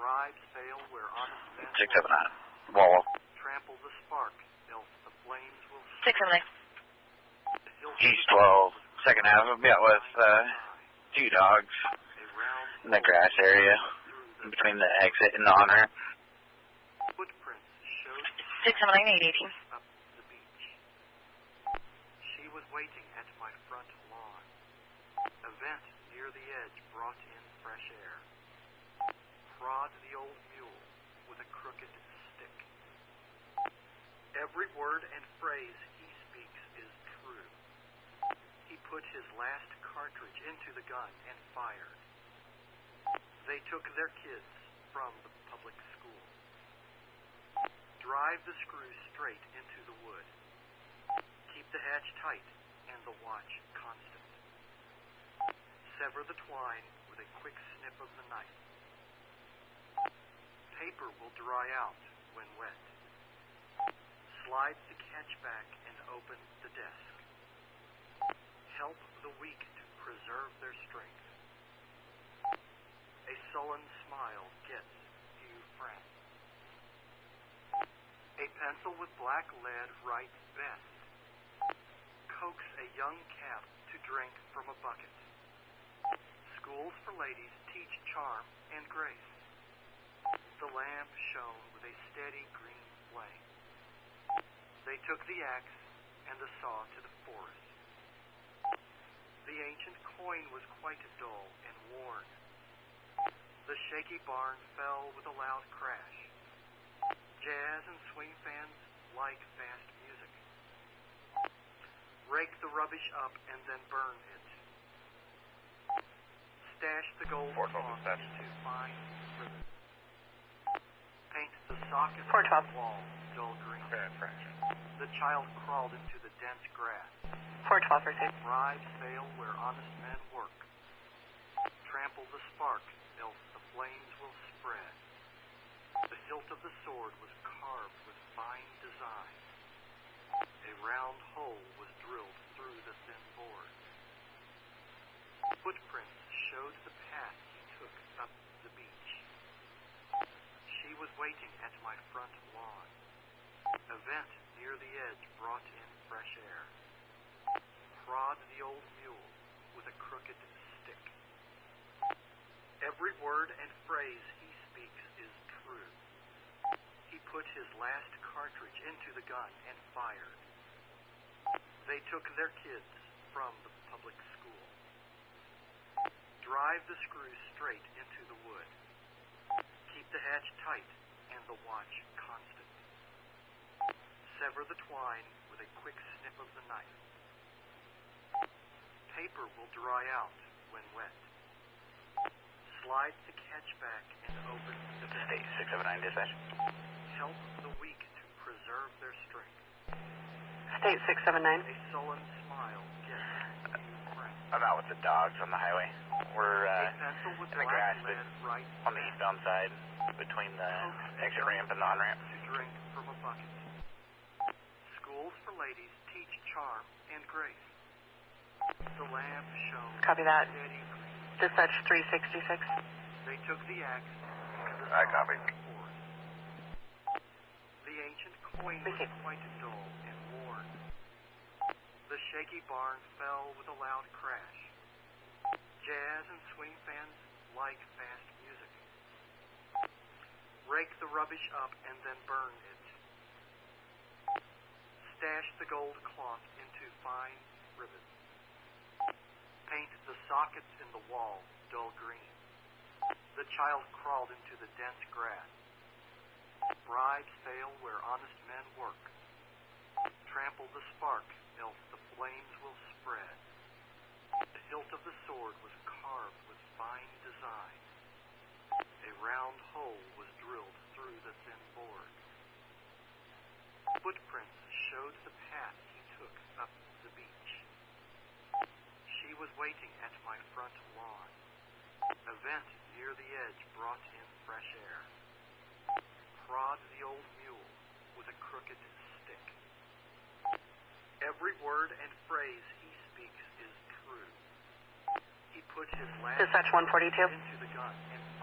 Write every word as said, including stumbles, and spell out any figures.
Bribes fail where honest men six seven nine. Wall. Trample the spark, else the flames will six seven nine. East twelve, second half. I've got with uh, two dogs in the grass area between the exit and the on-ramp. Footprints showed six seven nine eight eighteen. up the beach. She was waiting at my front lawn. A vent near the edge brought in fresh air. Prod the old mule with a crooked stick. Every word and phrase he speaks is true. He put his last cartridge into the gun and fired. They took their kids from the public school. Drive the screws straight into the wood. Keep the hatch tight and the watch constant. Sever the twine with a quick snip of the knife. Paper will dry out when wet. Slide the catch back and open the desk. Help the weak to preserve their strength. A sullen smile gets few friends. A pencil with black lead writes best. Coax a young calf to drink from a bucket. Schools for ladies teach charm and grace. The lamp shone with a steady green flame. They took the axe and the saw to the forest. The ancient coin was quite dull and worn. The shaky barn fell with a loud crash. Jazz and swing fans like fast music. Rake the rubbish up and then burn it. Stash the gold cloth into fine ribbons. Paint the socket on the wall dull green. The child crawled into the dense grass. four twelve received. Bribes fail where honest men work. Trample the spark, else the flames will spread. The hilt of the sword was carved with fine design. A round hole was drilled through the thin board. Footprints showed the path he took up the beach. She was waiting at my front lawn. A vent near the edge brought in fresh air. Prod the old mule with a crooked stick. Every word and phrase he speaks is true. He put his last cartridge into the gun and fired. They took their kids from the public school. Drive the screws straight into the wood. Keep the hatch tight and the watch constant. Sever the twine with a quick snip of the knife. Paper will dry out when wet. Slide the catch back and open the State six seven nine dispatch. Help the weak to preserve their strength. State six seven nine. A sullen smile gets friends. I'm out with the dogs on the highway. We're uh, A pencil with in the black grass lead writes on the eastbound side between the exit ramp and the on-ramp. to drink from a bucket. Schools for ladies teach charm and grace. The lamp shone Copy that. steady green. Dispatch three sixty-six. They took the axe and the I saw copy. to the forest. The ancient coin was Receive. quite dull and worn. The shaky barn fell with a loud crash. Jazz and swing fans like fast music. Rake the rubbish up and then burn it. Stash the gold cloth into fine ribbons. Paint the sockets in the wall dull green. The child crawled into the dense grass. Bribes fail where honest men work. Trample the spark, else the flames will spread. The hilt of the sword was carved with fine design. A round hole was drilled through the thin board. Footprints showed the path he took up the beach. She was waiting at my front lawn. A vent near the edge brought in fresh air. Prod the old mule with a crooked stick. Every word and phrase he speaks is true. He put his last Dispatch one forty-two. into the gun and